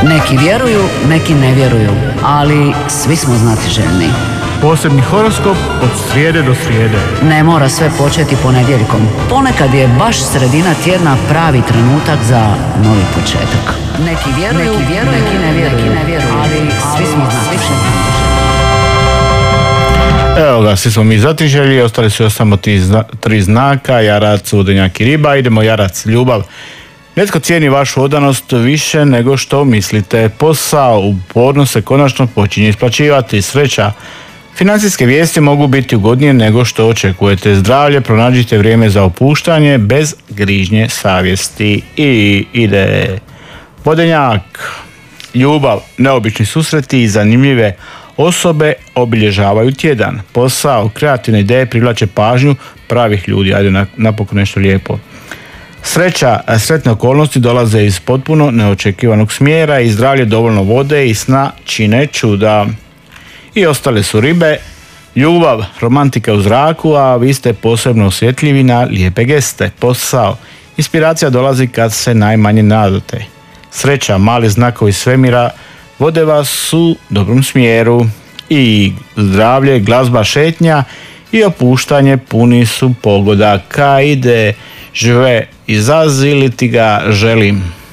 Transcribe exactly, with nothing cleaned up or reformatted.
Neki vjeruju, neki ne vjeruju, ali svi smo znatiželjni. Posebni horoskop od srijede do srijede. Ne mora sve početi ponedjeljkom. Ponekad je baš sredina tjedna pravi trenutak za novi početak. Neki vjeruju, neki, vjeruju, neki ne vjeruju, neki ne vjeruju, ali svi smo znatiželjni. Evo ga, svi smo mi znatiželjni, ostali su još samo ti zna, tri znaka, jarac, vodenjak i riba. Idemo jarac, ljubav. Netko cijeni vašu odanost više nego što mislite. Posao uporno se konačno počinje isplaćivati. Sreća. Financijske vijesti mogu biti ugodnije nego što očekujete. Zdravlje, pronađite vrijeme za opuštanje bez grižnje savjesti. I ide vodenjak. Ljubav, neobični susreti i zanimljive osobe obilježavaju tjedan. Posao, kreativne ideje privlače pažnju pravih ljudi. Ajde, napokon nešto lijepo. Sreća, sretne okolnosti dolaze iz potpuno neočekivanog smjera i zdravlje, dovoljno vode i sna čine čuda. I ostale su ribe. Ljubav, romantika u zraku, a vi ste posebno osjetljivi na lijepe geste. Posao, inspiracija dolazi kad se najmanje nadate. Sreća, mali znakovi svemira vode vas u dobrom smjeru. I zdravlje, glazba, šetnja i opuštanje puni su pogodaka. Ide, žive, izazi ili ti ga želim.